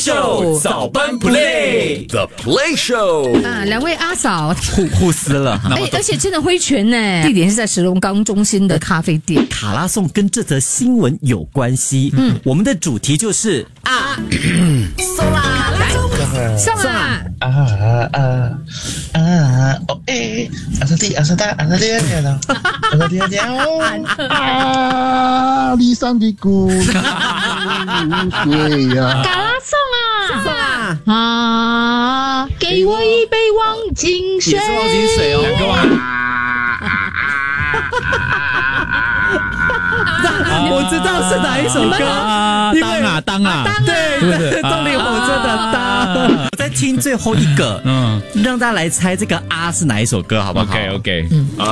秀早班 play The Play Show 啊，两位阿嫂互撕了。 而且真的挥拳呢，地点是在石龙岗中心的咖啡店。 卡拉颂跟这则新闻有关系。我们的主题就是送啦，来送啦！ 哦哎，阿萨蒂阿萨达阿萨蒂阿萨蒂啊，离山的姑娘水呀， 卡拉送啊！啊，给我一杯忘情水。 也是忘情水哦， 两个忘。 我知道是哪一首歌， 当啊， 对，动力火车的当。我在听最后一个，让大家来猜这个啊是哪一首歌，好不好 ？OK，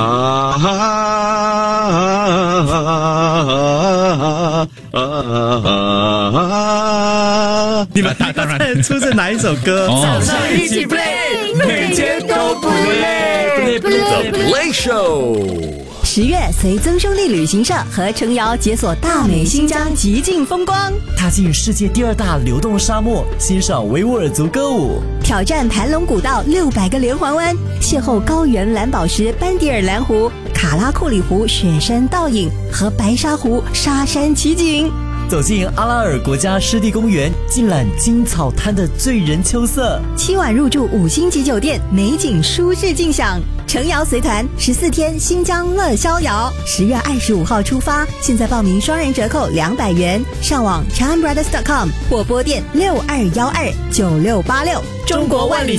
你们当然猜得出是哪一首歌？早上一起 play， 每天都不累。 The Play Show 10月，随曾兄弟旅行社和程瑶解锁大美新疆极尽风光， 踏进世界第2大流动沙漠，欣赏维吾尔族歌舞， 挑战盘龙古道600个连环弯，邂逅高原蓝宝石班迪尔蓝湖、卡拉库里湖雪山倒影和白沙湖沙山奇景。 走进阿拉尔国家湿地公园，尽览金草滩的醉人秋色。 7晚入住5星级酒店，美景舒适尽享。程瑶随团14天新疆乐逍遥，10月25号出发，现在报名双人折扣200元。上网 charmbrothers.com 或拨电62129686。 中国万里